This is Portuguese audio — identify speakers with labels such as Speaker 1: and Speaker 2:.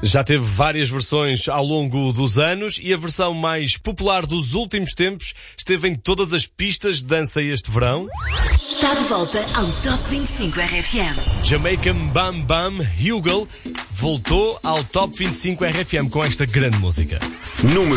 Speaker 1: Já teve várias versões ao longo dos anos e a versão mais popular dos últimos tempos esteve em todas as pistas de dança este verão.
Speaker 2: Está de volta ao Top 25 RFM.
Speaker 1: Jamaican Bam Bam Hugel voltou ao Top 25 RFM com esta grande música.
Speaker 3: Número